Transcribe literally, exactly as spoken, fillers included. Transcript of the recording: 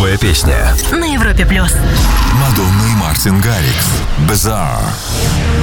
Новая песня на Европе плюс. Мадонна и Мартин Гаррикс. Bizarre.